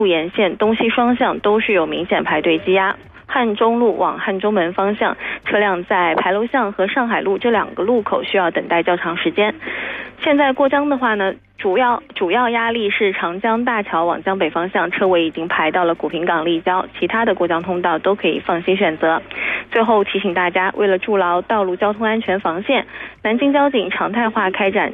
沿线东西双向都是有明显排队积压。汉中路往汉中门方向，车辆在牌楼巷和上海路这2个路口需要等待较长时间。现在过江的话呢，主要压力是长江大桥往江北方向，车尾已经排到了古平港立交，其他的过江通道都可以放心选择。最后提醒大家，为了筑牢道路交通安全防线，南京交警常态化开展